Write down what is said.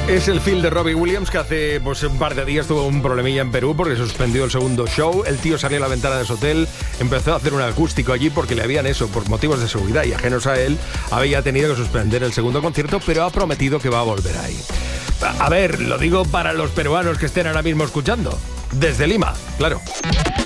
Es el Phil de Robbie Williams, que hace un par de días tuvo un problemilla en Perú porque suspendió el segundo show. El tío salió a la ventana de su hotel, empezó a hacer un acústico allí porque le habían por motivos de seguridad y ajenos a él, había tenido que suspender el segundo concierto, pero ha prometido que va a volver ahí. A ver, lo digo para los peruanos que estén ahora mismo escuchando. Desde Lima, claro.